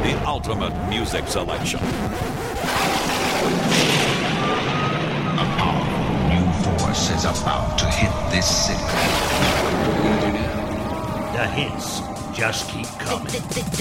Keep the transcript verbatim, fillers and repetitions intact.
the ultimate music selection. A powerful new force is about to hit this city. The hits just keep coming.